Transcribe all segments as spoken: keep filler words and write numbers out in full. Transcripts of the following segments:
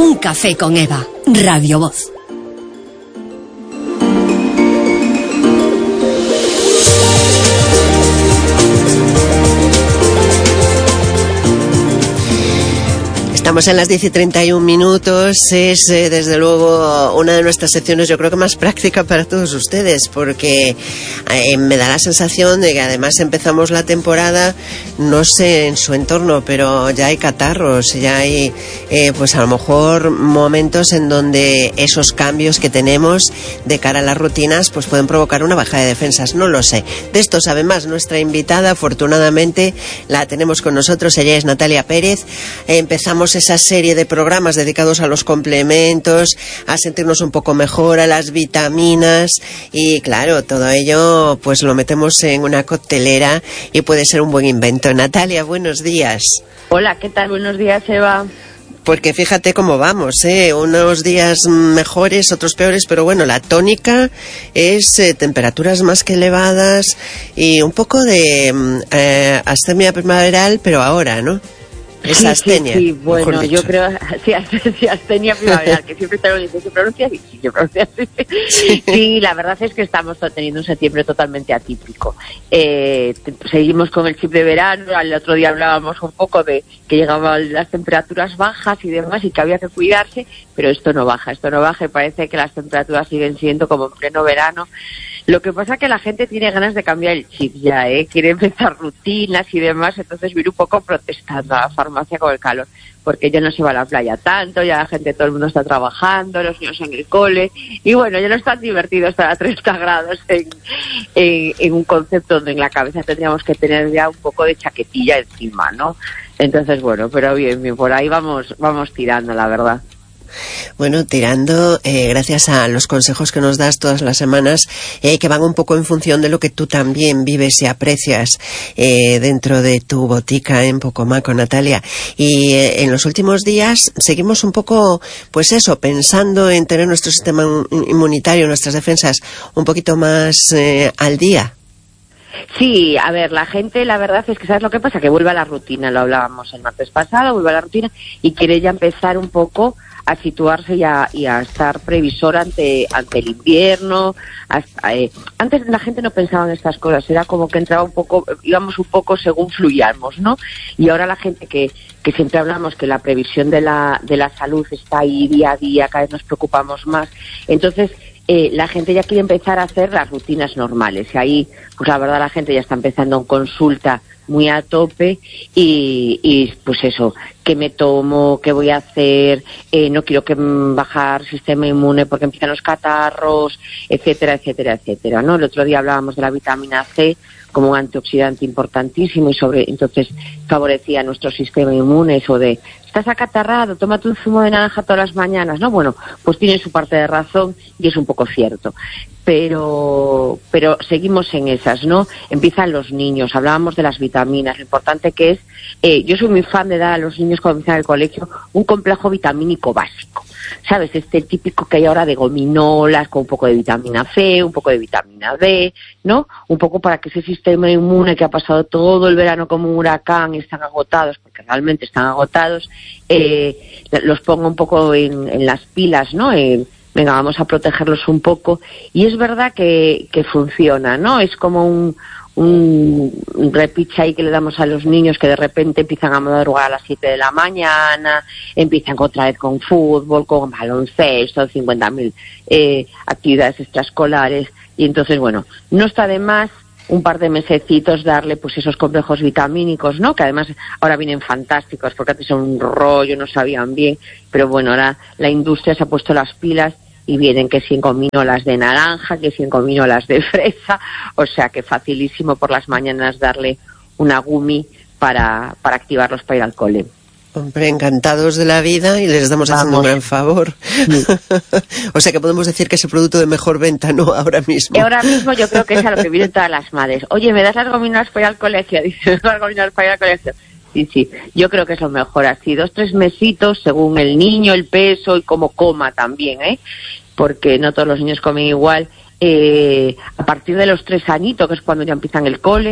Un café con Eva, Radio Voz. Estamos en las diez y treinta y un minutos. Es eh, desde luego una de nuestras secciones, yo creo que más práctica para todos ustedes, porque eh, me da la sensación de que además empezamos la temporada, no sé en su entorno, pero ya hay catarros, ya hay eh, pues a lo mejor momentos en donde esos cambios que tenemos de cara a las rutinas pues pueden provocar una baja de defensas, no lo sé. De esto sabe más nuestra invitada, afortunadamente la tenemos con nosotros, ella es Natalia Pérez. Eh, empezamos esa serie de programas dedicados a los complementos, a sentirnos un poco mejor, a las vitaminas, y claro, todo ello pues lo metemos en una coctelera y puede ser un buen invento. Natalia, buenos días. Hola, ¿qué tal? Buenos días, Eva. Porque fíjate cómo vamos, ¿eh? Unos días mejores, otros peores, pero bueno, la tónica es eh, temperaturas más que elevadas y un poco de eh, astemia primaveral, pero ahora, ¿no? Es sí, astenia. Sí, sí, bueno, yo creo, sí, sí, astenia primaveral, que siempre te lo dice, ¿se pronuncia así? Sí, se pronuncia así. Sí. Sí, la verdad es que estamos teniendo un septiembre totalmente atípico. Eh, seguimos con el chip de verano, el otro día hablábamos un poco de que llegaban las temperaturas bajas y demás y que había que cuidarse, pero esto no baja, esto no baja y parece que las temperaturas siguen siendo como en pleno verano. Lo que pasa es que la gente tiene ganas de cambiar el chip ya, ¿eh? Quiere empezar rutinas y demás, entonces viene un poco protestando a la farmacia con el calor, porque ya no se va a la playa tanto, ya la gente, todo el mundo está trabajando, los niños en el cole, y bueno, ya no es tan divertido estar a treinta grados en, en, en un concepto donde en la cabeza tendríamos que tener ya un poco de chaquetilla encima, ¿no? Entonces, bueno, pero bien, bien, por ahí vamos, vamos tirando, la verdad. Bueno, tirando, eh, gracias a los consejos que nos das todas las semanas, eh, que van un poco en función de lo que tú también vives y aprecias eh, dentro de tu botica en Pocomaco, Natalia. Y eh, en los últimos días seguimos un poco, pues eso, pensando en tener nuestro sistema inmunitario, nuestras defensas un poquito más eh, al día. Sí, a ver, la gente, la verdad es que ¿sabes lo que pasa? Que vuelve a la rutina, lo hablábamos el martes pasado, vuelve a la rutina y quiere ya empezar un poco a situarse y a, y a estar previsor ante ante el invierno. Hasta, eh, antes la gente no pensaba en estas cosas, era como que entraba un poco, íbamos un poco según fluyamos, ¿no? Y ahora la gente que, que siempre hablamos que la previsión de la, de la salud está ahí día a día, cada vez nos preocupamos más, entonces eh, la gente ya quiere empezar a hacer las rutinas normales, y ahí, pues la verdad la gente ya está empezando en consulta muy a tope y, y pues eso, qué me tomo, qué voy a hacer, eh, no quiero que bajar sistema inmune porque empiezan los catarros, etcétera, etcétera, etcétera, ¿no? El otro día hablábamos de la vitamina C como un antioxidante importantísimo y sobre entonces favorecía nuestro sistema inmune, eso de estás acatarrado, tómate un zumo de naranja todas las mañanas, ¿no? Bueno, pues tiene su parte de razón y es un poco cierto. Pero pero seguimos en esas, ¿no? Empiezan los niños, hablábamos de las vitaminas, lo importante que es, eh, yo soy muy fan de dar a los niños cuando empiezan el colegio un complejo vitamínico básico, ¿sabes? Este típico que hay ahora de gominolas con un poco de vitamina C, un poco de vitamina D, ¿no? Un poco para que ese sistema inmune que ha pasado todo el verano como un huracán y están agotados, porque realmente están agotados, eh, los ponga un poco en, en las pilas, ¿no? En, venga, vamos a protegerlos un poco, y es verdad que, que funciona, ¿no? Es como un, un, un repiche ahí que le damos a los niños que de repente empiezan a madrugar a las siete de la mañana, empiezan otra vez con fútbol, con baloncesto, cincuenta mil eh, actividades extraescolares, y entonces, bueno, no está de más un par de mesecitos darle pues esos complejos vitamínicos, ¿no? Que además ahora vienen fantásticos porque antes son un rollo, no sabían bien, pero bueno, ahora la industria se ha puesto las pilas y vienen que si en gominolas de naranja, que si en gominolas de fresa, o sea que facilísimo por las mañanas darle una gumi para, para activarlos para ir al cole. Hombre, encantados de la vida y les estamos Vamos. haciendo un gran favor. Sí. O sea que podemos decir que es el producto de mejor venta, ¿no? Ahora mismo. Y ahora mismo yo creo que es a lo que vienen todas las madres. Oye, ¿me das las gominolas para ir al colegio? Dice, las gominolas para ir al colegio. Sí, sí, yo creo que es lo mejor. Así, dos, tres mesitos, según el niño, el peso y cómo coma también, ¿eh? Porque no todos los niños comen igual. Eh, a partir de los tres añitos, que es cuando ya empiezan el cole,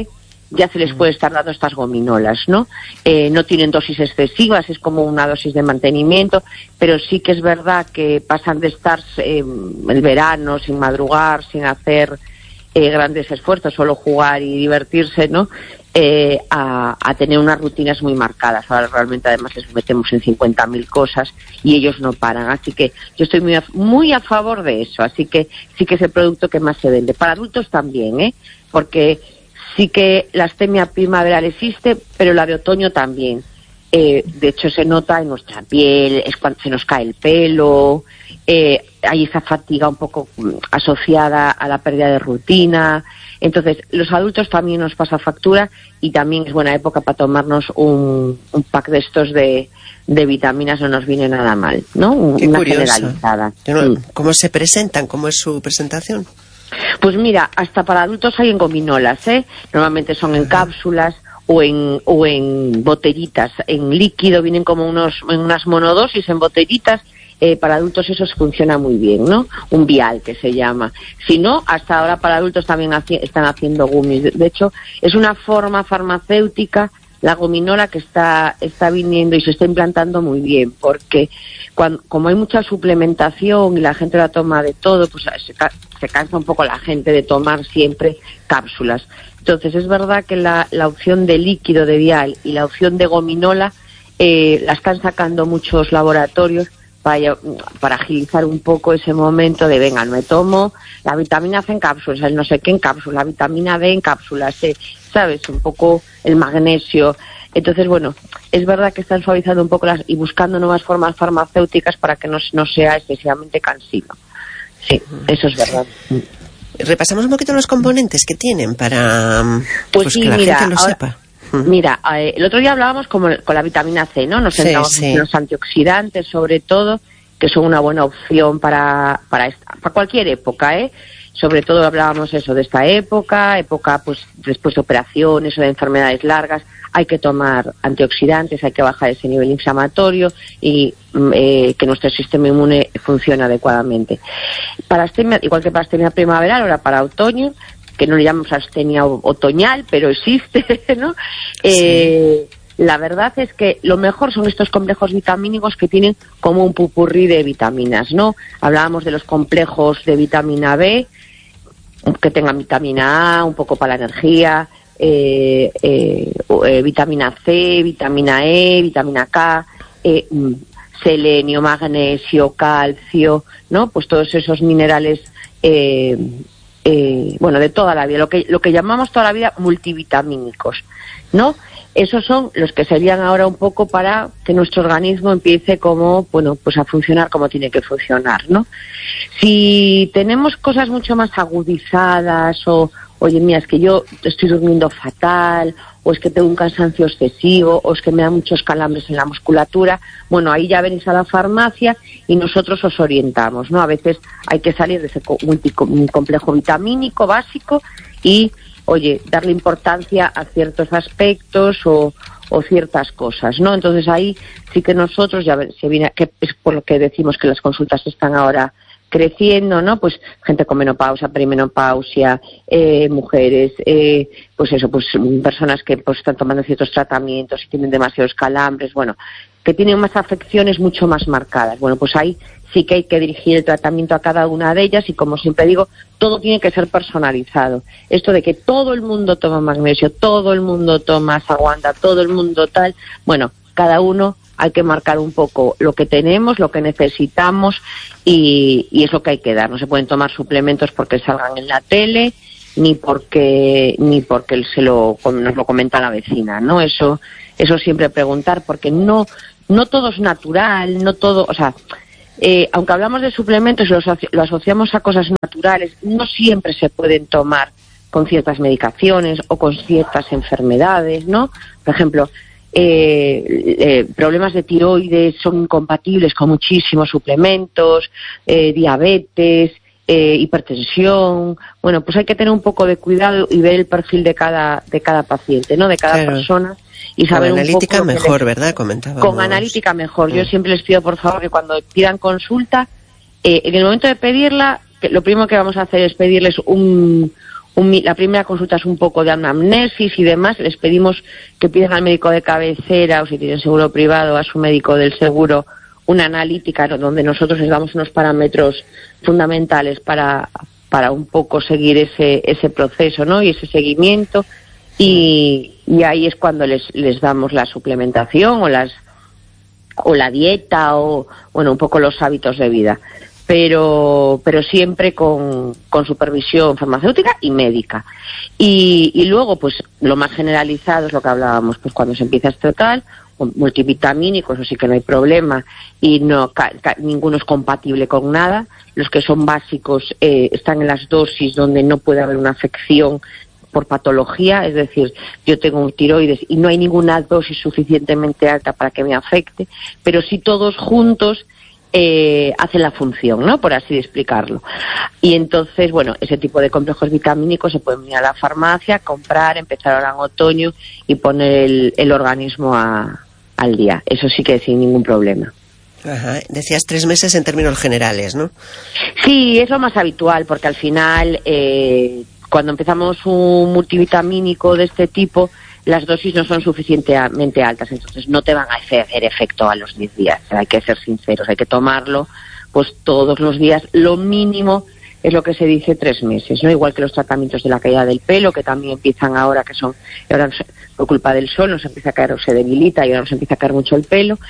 ya se les puede estar dando estas gominolas, ¿no? Eh, no tienen dosis excesivas, es como una dosis de mantenimiento, pero sí que es verdad que pasan de estar eh, el verano sin madrugar, sin hacer eh, grandes esfuerzos, solo jugar y divertirse, ¿no? Eh, a, a tener unas rutinas muy marcadas. Ahora realmente además les metemos en cincuenta mil cosas y ellos no paran, así que yo estoy muy a, muy a favor de eso, así que sí que es el producto que más se vende. Para adultos también, ¿eh? Porque sí que la astemia primaveral existe, pero la de otoño también. Eh, de hecho se nota en nuestra piel, es cuando se nos cae el pelo, eh, hay esa fatiga un poco asociada a la pérdida de rutina. Entonces los adultos también nos pasa factura y también es buena época para tomarnos un, un pack de estos de, de vitaminas, no nos viene nada mal, ¿no? Qué Una curioso. generalizada. No, sí. ¿Cómo se presentan? ¿Cómo es su presentación? Pues mira, hasta para adultos hay en gominolas, ¿eh? Normalmente son en cápsulas o en o en botellitas, en líquido, vienen como unos en unas monodosis en botellitas. Eh, para adultos eso funciona muy bien, ¿no? Un vial que se llama. Si no, hasta ahora para adultos también haci- están haciendo gummies. De hecho, es una forma farmacéutica, la gominola, que está está viniendo y se está implantando muy bien, porque cuando, como hay mucha suplementación y la gente la toma de todo, pues se, ca- se cansa un poco la gente de tomar siempre cápsulas. Entonces es verdad que la, la opción de líquido, de vial, y la opción de gominola eh, la están sacando muchos laboratorios para, para agilizar un poco ese momento de, venga, me tomo la vitamina C en cápsulas, el no sé qué en cápsulas, la vitamina D en cápsulas, eh, ¿sabes? Un poco el magnesio. Entonces, bueno, es verdad que están suavizando un poco las y buscando nuevas formas farmacéuticas para que no, no sea excesivamente cansino. Sí, eso es verdad. Repasamos un poquito los componentes que tienen para pues, pues sí, que la mira, gente lo ahora, sepa. Mira, eh, el otro día hablábamos como, con la vitamina C, ¿no? Nos Sí, centramos sí. en los antioxidantes, sobre todo, que son una buena opción para, para, esta, para cualquier época, ¿eh? Sobre todo hablábamos eso de esta época, época pues después de operaciones o de enfermedades largas, hay que tomar antioxidantes, hay que bajar ese nivel inflamatorio y eh, que nuestro sistema inmune funcione adecuadamente. Para astemia, igual que para astemia primaveral, ahora para otoño, que no le llamamos astenia otoñal, pero existe, ¿no? Eh, sí. La verdad es que lo mejor son estos complejos vitamínicos que tienen como un pupurrí de vitaminas, ¿no? Hablábamos de los complejos de vitamina B, que tengan vitamina A, un poco para la energía, eh, eh, eh, vitamina C, vitamina E, vitamina K, eh, selenio, magnesio, calcio, ¿no? Pues todos esos minerales, eh, eh, bueno, de toda la vida, lo que, lo que llamamos toda la vida multivitamínicos, ¿no? Esos son los que serían ahora un poco para que nuestro organismo empiece como, bueno, pues a funcionar como tiene que funcionar, ¿no? Si tenemos cosas mucho más agudizadas o, oye, mira, es que yo estoy durmiendo fatal, o es que tengo un cansancio excesivo, o es que me da muchos calambres en la musculatura, bueno, ahí ya venís a la farmacia y nosotros os orientamos, ¿no? A veces hay que salir de ese complejo vitamínico básico y, oye, darle importancia a ciertos aspectos o, o ciertas cosas, ¿no? Entonces ahí sí que nosotros, ya ver, se viene, que es por lo que decimos que las consultas están ahora creciendo, ¿no? Pues gente con menopausia, perimenopausia, eh, mujeres, eh, pues eso, pues personas que pues están tomando ciertos tratamientos y tienen demasiados calambres, bueno, que tienen más afecciones mucho más marcadas. Bueno, pues ahí sí que hay que dirigir el tratamiento a cada una de ellas y, como siempre digo, todo tiene que ser personalizado. Esto de que todo el mundo toma magnesio, todo el mundo toma ashwagandha, todo el mundo tal, bueno, cada uno hay que marcar un poco lo que tenemos, lo que necesitamos y, y es lo que hay que dar. No se pueden tomar suplementos porque salgan en la tele ni porque ni porque se lo, nos lo comenta la vecina, ¿no? Eso eso siempre preguntar, porque no no todo es natural, no todo, o sea, eh, aunque hablamos de suplementos y lo, asoci- lo asociamos a cosas naturales, no siempre se pueden tomar con ciertas medicaciones o con ciertas enfermedades, ¿no? Por ejemplo, Eh, eh, problemas de tiroides son incompatibles con muchísimos suplementos, eh, diabetes, eh, hipertensión. Bueno, pues hay que tener un poco de cuidado y ver el perfil de cada de cada paciente, ¿no? De cada claro. persona y saber con un analítica poco mejor, les... ¿verdad? Comentábamos. Con analítica mejor. Yo siempre les pido, por favor, que cuando pidan consulta, eh, en el momento de pedirla, que lo primero que vamos a hacer es pedirles un un, la primera consulta es un poco de anamnesis y demás. Les pedimos que pidan al médico de cabecera, o si tienen seguro privado, a su médico del seguro, una analítica donde nosotros les damos unos parámetros fundamentales para, para un poco seguir ese, ese proceso, ¿no? Y ese seguimiento. Y, y ahí es cuando les, les damos la suplementación o las o la dieta o, bueno, un poco los hábitos de vida. Pero, pero siempre con, con supervisión farmacéutica y médica. Y, y luego, pues, lo más generalizado es lo que hablábamos, pues cuando se empieza este total, multivitamínicos, eso sí que no hay problema, y no ca, ca, ninguno es compatible con nada. Los que son básicos eh, están en las dosis donde no puede haber una afección por patología, es decir, yo tengo un tiroides y no hay ninguna dosis suficientemente alta para que me afecte, pero sí todos juntos Eh, hace la función, ¿no? Por así explicarlo. Y entonces, bueno, ese tipo de complejos vitamínicos se pueden ir a la farmacia, comprar, empezar ahora en otoño y poner el, el organismo a, al día. Eso sí que sin ningún problema. Ajá. Decías tres meses en términos generales, ¿no? Sí, es lo más habitual, porque al final, eh, cuando empezamos un multivitamínico de este tipo, las dosis no son suficientemente altas, entonces no te van a hacer efecto a los diez días. Hay que ser sinceros, hay que tomarlo pues todos los días. Lo mínimo es lo que se dice tres meses, ¿no? Igual que los tratamientos de la caída del pelo, que también empiezan ahora, que son ahora por culpa del sol nos empieza a caer o se debilita y ahora nos empieza a caer mucho el pelo.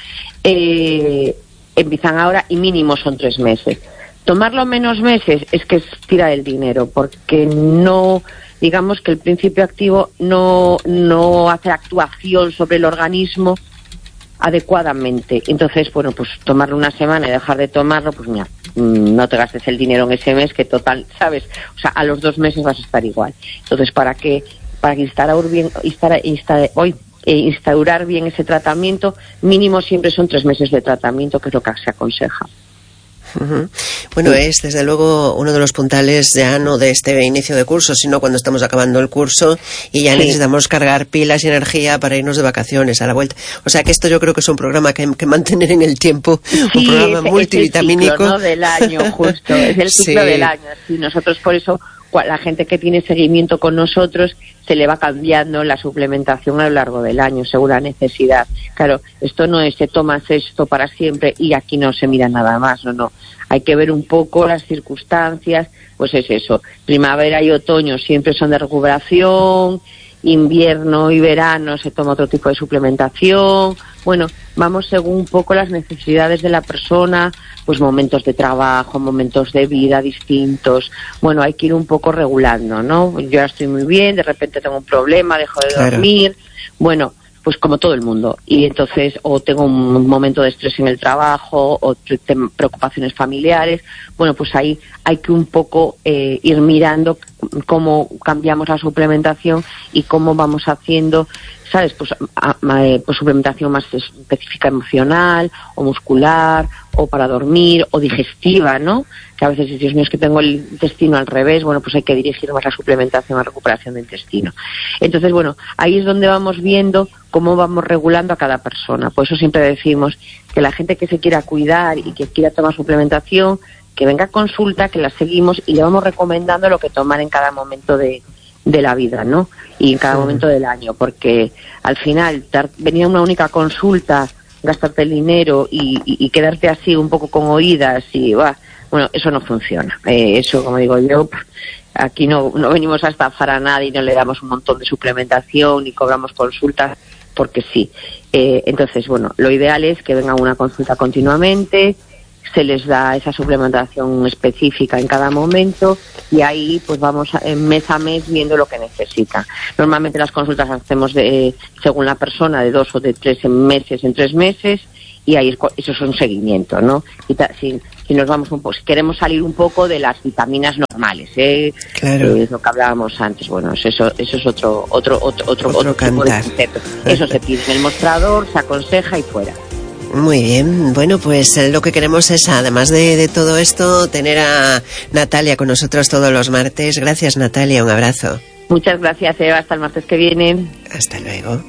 Eh, empiezan ahora y mínimo son tres meses. Tomarlo menos meses es que es tirar el dinero, porque no... digamos que el principio activo no, no hace actuación sobre el organismo adecuadamente. Entonces, bueno, pues tomarlo una semana y dejar de tomarlo, pues mira, no te gastes el dinero en ese mes, que total, ¿sabes? O sea, a los dos meses vas a estar igual. Entonces, ¿para qué? Para instaurar bien, instaurar, instaurar, hoy, eh, instaurar bien ese tratamiento, mínimo siempre son tres meses de tratamiento, que es lo que se aconseja. Uh-huh. Bueno, sí. Es desde luego uno de los puntales ya no de este inicio de curso, sino cuando estamos acabando el curso y ya sí. necesitamos cargar pilas y energía para irnos de vacaciones a la vuelta. O sea que esto yo creo que es un programa que hay que mantener en el tiempo, sí, un programa es, multivitamínico. Es el ciclo, ¿no? Del año, justo, es el ciclo sí. del año. Sí, nosotros por eso, la gente que tiene seguimiento con nosotros, se le va cambiando la suplementación a lo largo del año, según la necesidad. Claro, esto no es, te tomas esto para siempre y aquí no se mira nada más, no, no. Hay que ver un poco las circunstancias, pues es eso. Primavera y otoño siempre son de recuperación, invierno y verano se toma otro tipo de suplementación. Bueno, vamos según un poco las necesidades de la persona, pues momentos de trabajo, momentos de vida distintos. Bueno, hay que ir un poco regulando, ¿no? Yo ahora estoy muy bien, de repente tengo un problema, dejo de claro. dormir. Bueno, pues como todo el mundo. Y entonces, o tengo un momento de estrés en el trabajo, o preocupaciones familiares. Bueno, pues ahí hay que un poco eh, ir mirando cómo cambiamos la suplementación y cómo vamos haciendo, ¿sabes? Pues, a, a, pues suplementación más específica emocional, o muscular, o para dormir, o digestiva, ¿no? Que a veces, Dios mío, es que tengo el intestino al revés, bueno, pues hay que dirigir más la suplementación a recuperación de intestino. Entonces, bueno, ahí es donde vamos viendo cómo vamos regulando a cada persona. Por eso siempre decimos que la gente que se quiera cuidar y que quiera tomar suplementación, que venga a consulta, que la seguimos y le vamos recomendando lo que tomar en cada momento de, de la vida, ¿no? Y en cada sí. momento del año, porque al final dar, venir a una única consulta, gastarte el dinero y, y, y quedarte así un poco con oídas y bah, bueno, eso no funciona. Eh, eso, como digo yo, aquí no, no venimos a estafar a nadie, no le damos un montón de suplementación ni cobramos consultas porque sí. Eh, entonces, bueno, lo ideal es que venga una consulta continuamente, se les da esa suplementación específica en cada momento y ahí pues vamos a, mes a mes viendo lo que necesita. Normalmente las consultas hacemos de, según la persona, de dos o de tres meses en tres meses y ahí es, eso es un seguimiento, ¿no? Y ta, si, si nos vamos un poco, si queremos salir un poco de las vitaminas normales, ¿eh? Claro. Eh, es lo que hablábamos antes. Bueno, eso, eso es otro otro otro otro, otro, otro tipo de concepto. Eso se pide en el mostrador, se aconseja y fuera. Muy bien, bueno, pues lo que queremos es, además de, de todo esto, tener a Natalia con nosotros todos los martes. Gracias, Natalia, un abrazo. Muchas gracias, Eva, hasta el martes que viene. Hasta luego.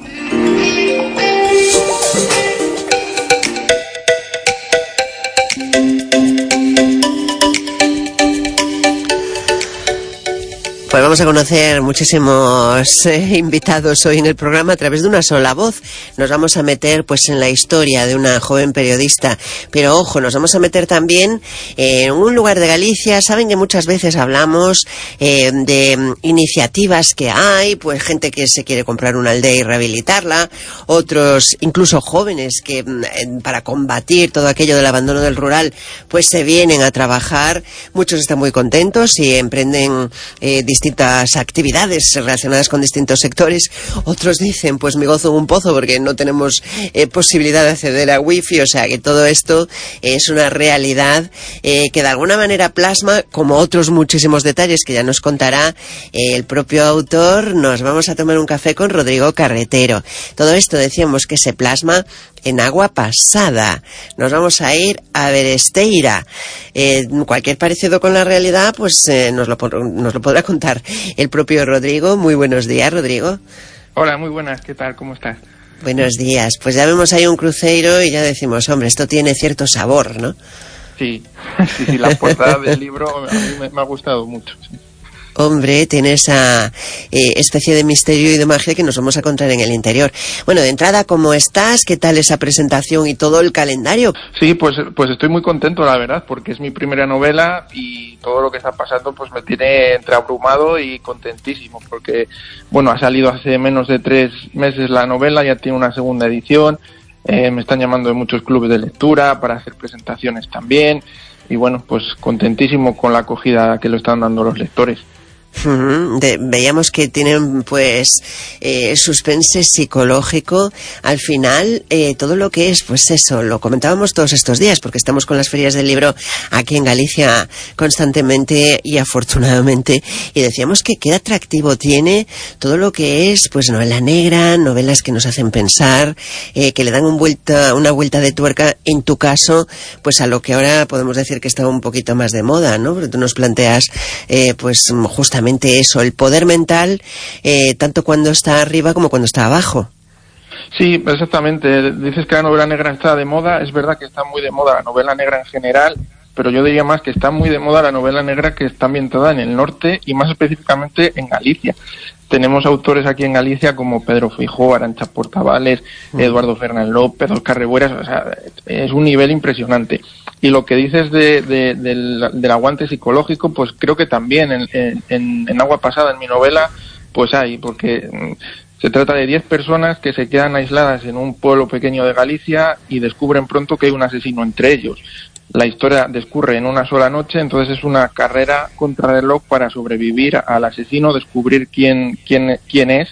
Pues vamos a conocer muchísimos eh, invitados hoy en el programa a través de una sola voz. Nos vamos a meter pues en la historia de una joven periodista, pero ojo, nos vamos a meter también eh, en un lugar de Galicia. Saben que muchas veces hablamos eh, de um, iniciativas que hay, pues gente que se quiere comprar una aldea y rehabilitarla, otros incluso jóvenes que eh, para combatir todo aquello del abandono del rural pues se vienen a trabajar. Muchos están muy contentos y emprenden eh, distintas actividades relacionadas con distintos sectores. Otros dicen, pues me gozo en un pozo porque no tenemos eh, posibilidad de acceder a wifi. O sea que todo esto es una realidad eh, que de alguna manera plasma, como otros muchísimos detalles que ya nos contará eh, el propio autor. Nos vamos a tomar un café con Rodrigo Carretero. Todo esto decíamos que se plasma en Agua Pasada. Nos vamos a ir a Beresteira. Eh, cualquier parecido con la realidad, pues eh, nos, lo, nos lo podrá contar el propio Rodrigo. Muy buenos días, Rodrigo. Hola, muy buenas. ¿Qué tal? ¿Cómo estás? Buenos días. Pues ya vemos ahí un cruceiro y ya decimos, hombre, esto tiene cierto sabor, ¿no? Sí, sí, sí, la portada del libro a mí me, me ha gustado mucho, sí. Hombre, tiene esa eh, especie de misterio y de magia que nos vamos a encontrar en el interior. Bueno, de entrada, ¿cómo estás? ¿Qué tal esa presentación y todo el calendario? Sí, pues pues estoy muy contento, la verdad, porque es mi primera novela y todo lo que está pasando pues me tiene entre abrumado y contentísimo, porque, bueno, ha salido hace menos de tres meses la novela, ya tiene una segunda edición, eh, me están llamando de muchos clubes de lectura para hacer presentaciones también, y bueno, pues contentísimo con la acogida que lo están dando los lectores. Uh-huh. De, veíamos que tienen pues eh, suspense psicológico al final, eh, todo lo que es pues eso, lo comentábamos todos estos días porque estamos con las ferias del libro aquí en Galicia constantemente y afortunadamente, y decíamos que qué atractivo tiene todo lo que es pues novela negra, novelas que nos hacen pensar, eh, que le dan un vuelta, una vuelta de tuerca, en tu caso pues a lo que ahora podemos decir que está un poquito más de moda, ¿no? Porque tú nos planteas eh, pues justamente eso, el poder mental, eh, tanto cuando está arriba como cuando está abajo. Sí, exactamente. Dices que la novela negra está de moda. Es verdad que está muy de moda la novela negra en general, pero yo diría más que está muy de moda la novela negra que está ambientada en el norte y más específicamente en Galicia. Tenemos autores aquí en Galicia como Pedro Feijóo, Arantxa Portavales, mm. Eduardo Fernández López, Óscar Rebueras. O sea, es un nivel impresionante. Y lo que dices de, de, del, del aguante psicológico, pues creo que también en, en, en Agua Pasada, en mi novela, pues hay, porque se trata de diez personas que se quedan aisladas en un pueblo pequeño de Galicia y descubren pronto que hay un asesino entre ellos. La historia discurre en una sola noche, entonces es una carrera contrarreloj para sobrevivir al asesino, descubrir quién, quién, quién es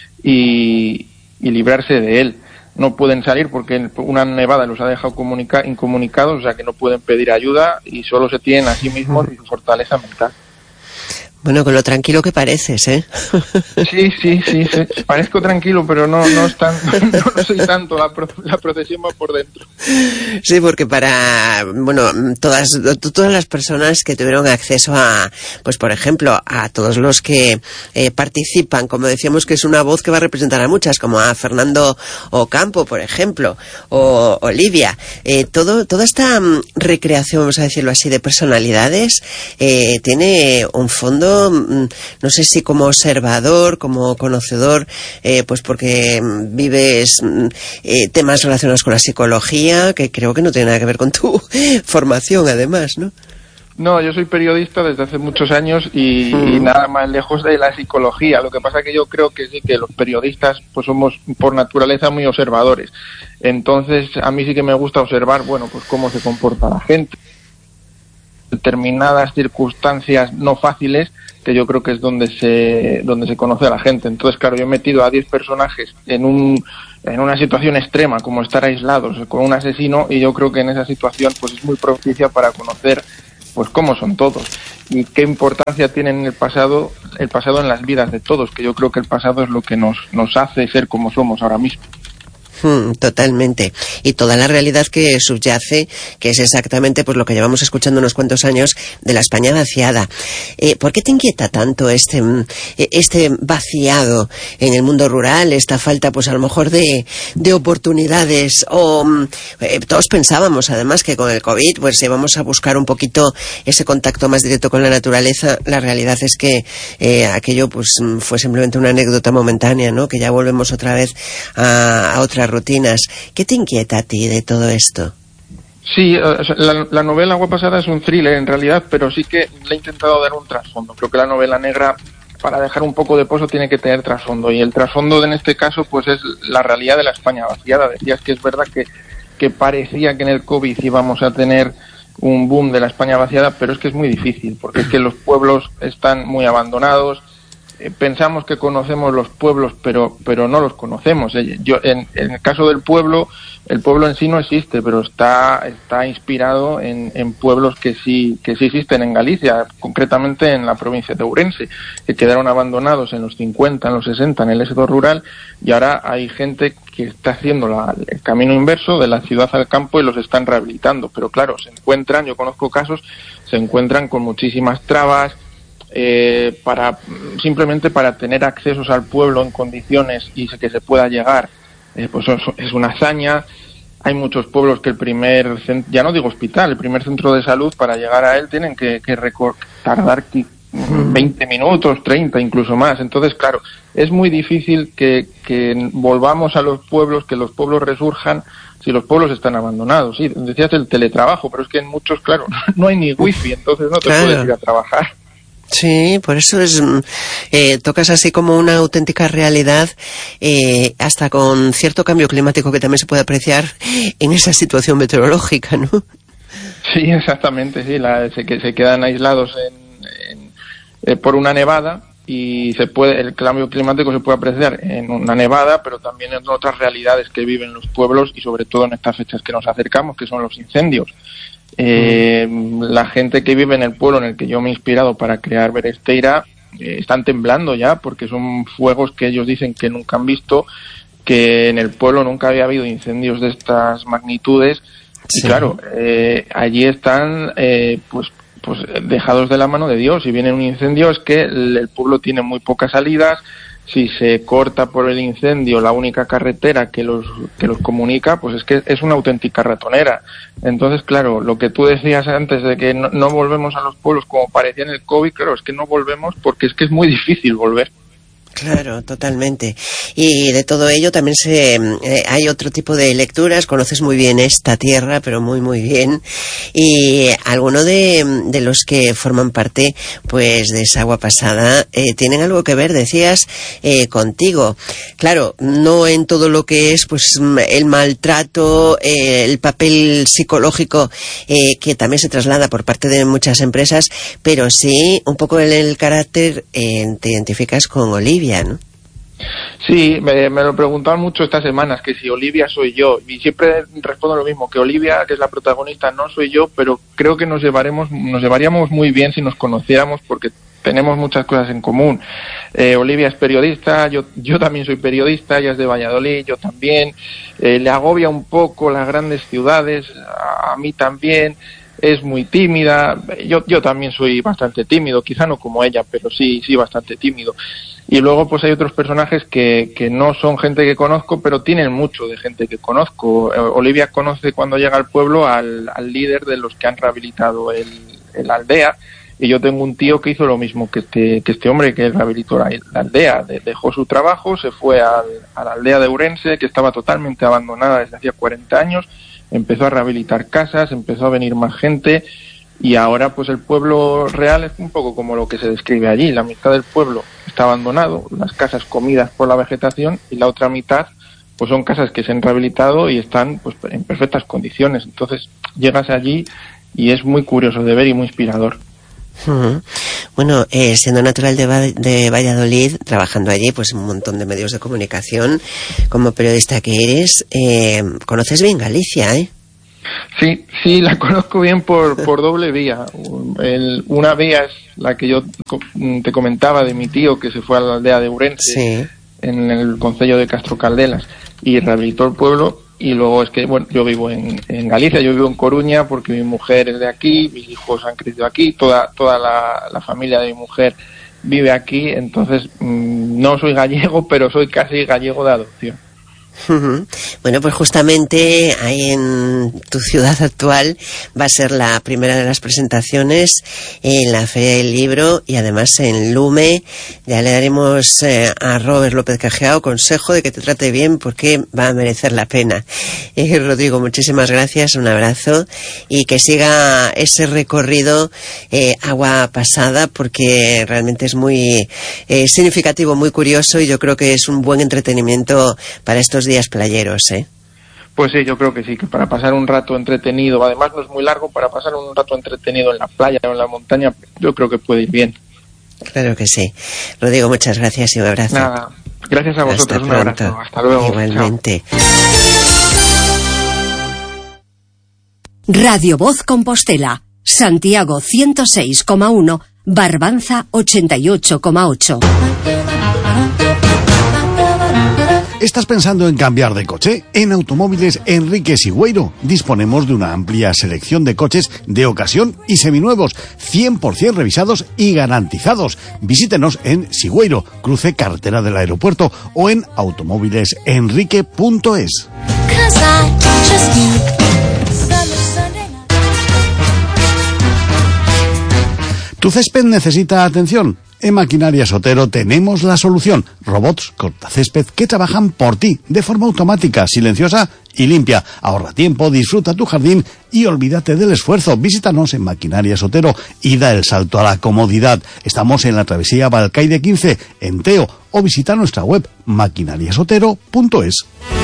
y, y librarse de él. No pueden salir porque una nevada los ha dejado comunica- incomunicados, o sea que no pueden pedir ayuda y solo se tienen a sí mismos y su fortaleza mental. Bueno, con lo tranquilo que pareces, ¿eh? Sí, sí, sí, sí. Parezco tranquilo, pero no no, es tan, no, no soy tanto, la, pro, la procesión va por dentro. Sí, porque para, bueno, todas todas las personas que tuvieron acceso a, pues por ejemplo, a todos los que eh, participan, como decíamos que es una voz que va a representar a muchas, como a Fernando Ocampo, por ejemplo, o Olivia, eh, todo toda esta um, recreación, vamos a decirlo así, de personalidades, eh, tiene un fondo, no sé si como observador, como conocedor, eh, pues porque vives eh, temas relacionados con la psicología, que creo que no tiene nada que ver con tu formación, además, ¿no? No, yo soy periodista desde hace muchos años y, mm. y nada más lejos de la psicología. Lo que pasa es que yo creo que sí, que los periodistas pues somos por naturaleza muy observadores. Entonces, a mí sí que me gusta observar, bueno, pues cómo se comporta la gente, determinadas circunstancias no fáciles, que yo creo que es donde se donde se conoce a la gente. Entonces, claro, yo he metido a diez personajes en un en una situación extrema, como estar aislados con un asesino, y yo creo que en esa situación pues es muy propicia para conocer pues cómo son todos y qué importancia tiene en el pasado el pasado en las vidas de todos, que yo creo que el pasado es lo que nos nos hace ser como somos ahora mismo. Totalmente. Y toda la realidad que subyace, que es exactamente pues lo que llevamos escuchando unos cuantos años de la España vaciada. Eh, ¿Por qué te inquieta tanto este este vaciado en el mundo rural, esta falta pues a lo mejor de, de oportunidades? O eh, todos pensábamos además que con el COVID pues íbamos a buscar un poquito ese contacto más directo con la naturaleza. La realidad es que eh, aquello pues fue simplemente una anécdota momentánea, ¿no? Que ya volvemos otra vez a, a otra rutinas. ¿Qué te inquieta a ti de todo esto? Sí, la, la novela Agua Pasada es un thriller en realidad, pero sí que le he intentado dar un trasfondo. Creo que la novela negra, para dejar un poco de pozo, tiene que tener trasfondo, y el trasfondo en este caso pues es la realidad de la España vaciada. Decías que es verdad que, que parecía que en el COVID íbamos a tener un boom de la España vaciada, pero es que es muy difícil, porque es que los pueblos están muy abandonados. Pensamos que conocemos los pueblos, pero pero no los conocemos. Yo en, en el caso del pueblo, el pueblo en sí no existe, pero está está inspirado en, en pueblos que sí que sí existen en Galicia, concretamente en la provincia de Ourense, que quedaron abandonados en los cincuenta, en los sesenta, en el éxodo rural, y ahora hay gente que está haciendo la, el camino inverso de la ciudad al campo y los están rehabilitando. Pero claro, se encuentran, yo conozco casos, se encuentran con muchísimas trabas. Eh, para simplemente para tener accesos al pueblo en condiciones y que se pueda llegar, eh, pues es una hazaña. Hay muchos pueblos que el primer, ya no digo hospital, el primer centro de salud, para llegar a él tienen que, que recor- tardar veinte minutos, treinta, incluso más. Entonces, claro, es muy difícil que, que volvamos a los pueblos, que los pueblos resurjan si los pueblos están abandonados. Sí, decías el teletrabajo, pero es que en muchos, claro, no hay ni wifi, entonces no te claro. puedes ir a trabajar. Sí, por eso es eh, tocas así como una auténtica realidad, eh, hasta con cierto cambio climático que también se puede apreciar en esa situación meteorológica, ¿no? Sí, exactamente, sí, la, se, que se quedan aislados en, en, eh, por una nevada, y se puede el cambio climático se puede apreciar en una nevada, pero también en otras realidades que viven los pueblos, y sobre todo en estas fechas que nos acercamos, que son los incendios. Eh, la gente que vive en el pueblo en el que yo me he inspirado para crear Beresteira eh, están temblando ya, porque son fuegos que ellos dicen que nunca han visto, que en el pueblo nunca había habido incendios de estas magnitudes. Sí. Y claro, eh, allí están eh, pues pues dejados de la mano de Dios. Si viene un incendio es que el, el pueblo tiene muy pocas salidas. Si se corta por el incendio la única carretera que los que los comunica, pues es que es una auténtica ratonera. Entonces, claro, lo que tú decías antes de que no, no volvemos a los pueblos como parecía en el COVID, claro, es que no volvemos porque es que es muy difícil volver. Claro, totalmente. Y de todo ello también se eh, hay otro tipo de lecturas. Conoces muy bien esta tierra, pero muy muy bien. Y alguno de, de los que forman parte, pues, de esa Agua Pasada, eh, tienen algo que ver, decías, eh, contigo. Claro, no en todo lo que es, pues, el maltrato, eh, el papel psicológico eh, que también se traslada por parte de muchas empresas, pero sí un poco en el carácter. Eh, te identificas con Olivia, ¿no? Sí, me, me lo preguntaban mucho estas semanas, que si Olivia soy yo, y siempre respondo lo mismo, que Olivia, que es la protagonista, no soy yo, pero creo que nos llevaremos, nos llevaríamos muy bien si nos conociéramos, porque tenemos muchas cosas en común. Eh, Olivia es periodista, yo yo también soy periodista, ella es de Valladolid, yo también. Eh, le agobia un poco las grandes ciudades, a, a mí también. Es muy tímida, yo yo también soy bastante tímido, quizá no como ella, pero sí sí bastante tímido. Y luego pues hay otros personajes que, que no son gente que conozco, pero tienen mucho de gente que conozco. Olivia conoce cuando llega al pueblo al, al líder de los que han rehabilitado el, el aldea, y yo tengo un tío que hizo lo mismo que este que este hombre que rehabilitó la, la aldea. De, dejó su trabajo, se fue al, a la aldea de Ourense, que estaba totalmente abandonada desde hacía cuarenta años, empezó a rehabilitar casas, empezó a venir más gente, y ahora pues el pueblo real es un poco como lo que se describe allí. La mitad del pueblo está abandonado, las casas comidas por la vegetación, y la otra mitad pues son casas que se han rehabilitado y están pues en perfectas condiciones. Entonces llegas allí y es muy curioso de ver y muy inspirador. Uh-huh. Bueno, eh, siendo natural de, Va- de Valladolid, trabajando allí pues en un montón de medios de comunicación, como periodista que eres, eh, conoces bien Galicia, ¿eh? Sí, sí, la conozco bien por, por doble vía. El, una vía es la que yo te comentaba de mi tío que se fue a la aldea de Ourense. Sí. en el concello de Castro Caldelas y rehabilitó el pueblo. Y luego es que, bueno, yo vivo en, en Galicia, yo vivo en Coruña porque mi mujer es de aquí, mis hijos han crecido aquí, toda toda la, la familia de mi mujer vive aquí, entonces mmm, no soy gallego, pero soy casi gallego de adopción. Uh-huh. Bueno, pues justamente ahí en tu ciudad actual va a ser la primera de las presentaciones en la Feria del Libro y además en Lume. Ya le daremos eh, a Robert López Cajiao consejo de que te trate bien porque va a merecer la pena. Eh, Rodrigo, muchísimas gracias, un abrazo y que siga ese recorrido eh, agua pasada porque realmente es muy eh, significativo, muy curioso y yo creo que es un buen entretenimiento para estos días playeros, ¿eh? Pues sí, yo creo que sí, que para pasar un rato entretenido, además no es muy largo, para pasar un rato entretenido en la playa o en la montaña, yo creo que puede ir bien. Claro que sí. Rodrigo, muchas gracias y un abrazo. Nada, gracias a vosotros, un abrazo. Hasta luego. Igualmente. Chao. Radio Voz Compostela, Santiago ciento seis coma uno, Barbanza ochenta y ocho coma ocho. ¿Estás pensando en cambiar de coche? En Automóviles Enrique Sigüeiro disponemos de una amplia selección de coches de ocasión y seminuevos, cien por ciento revisados y garantizados. Visítenos en Sigüeiro, cruce carretera del aeropuerto, o en automóviles enrique punto es. ¿Tu césped necesita atención? En Maquinaria Sotero tenemos la solución. Robots cortacésped que trabajan por ti, de forma automática, silenciosa y limpia. Ahorra tiempo, disfruta tu jardín y olvídate del esfuerzo. Visítanos en Maquinaria Sotero y da el salto a la comodidad. Estamos en la travesía Balcaide quince, en Teo, o visita nuestra web maquinaria sotero punto es.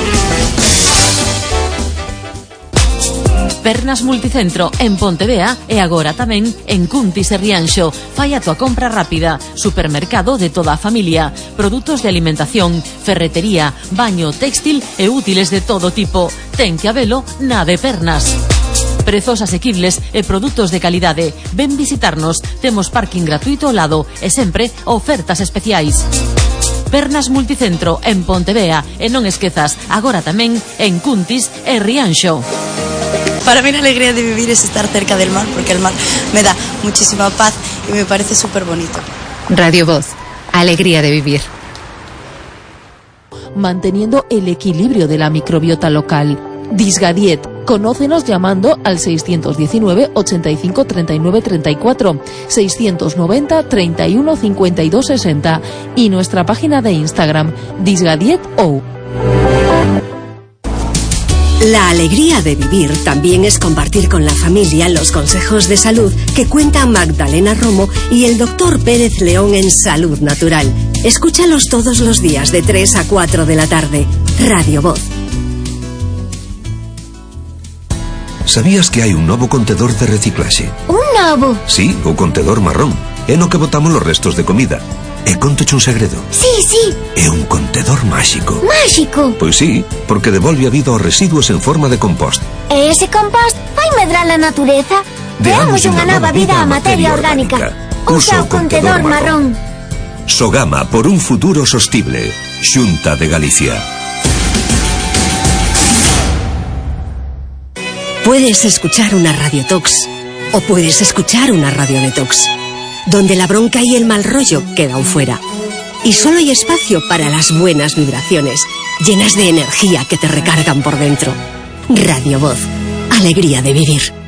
Pernas Multicentro en Pontevea e agora tamén en Cuntis e Rianxo. Fai a tua compra rápida. Supermercado de toda a familia. Produtos de alimentación, ferretería, baño, textil e útiles de todo tipo. Ten que habelo na de Pernas. Prezos asequibles e produtos de calidade. Ven visitarnos. Temos parking gratuito ao lado e sempre ofertas especiais. Pernas Multicentro en Pontevea e non esquezas, agora tamén en Cuntis e Rianxo. Para mí la alegría de vivir es estar cerca del mar, porque el mar me da muchísima paz y me parece súper bonito. Radio Voz, alegría de vivir. Manteniendo el equilibrio de la microbiota local. Disgadiet, conócenos llamando al seiscientos diecinueve, ochenta y cinco, treinta y nueve, treinta y cuatro, seiscientos noventa, treinta y uno, cincuenta y dos, sesenta y nuestra página de Instagram, disgadiet.ou. La alegría de vivir también es compartir con la familia los consejos de salud que cuenta Magdalena Romo y el doctor Pérez León en Salud Natural. Escúchalos todos los días de tres a cuatro de la tarde. Radio Voz. Sabías que hai un novo contedor de reciclaxe? Un novo? Sí, o contedor marrón. É no que botamos los restos de comida. E contoche un segredo. Sí, sí. É un contedor máxico. Máxico? Pois sí, porque devolve a vida aos residuos en forma de compost. E ese compost vai medrar a natureza? Deamos unha nova vida á materia orgánica. Usa o contedor marrón. Sogama por un futuro sostible. Xunta de Galicia. Puedes escuchar una radiotox o puedes escuchar una radio detox, donde la bronca y el mal rollo quedan fuera. Y solo hay espacio para las buenas vibraciones, llenas de energía que te recargan por dentro. Radio Voz, alegría de vivir.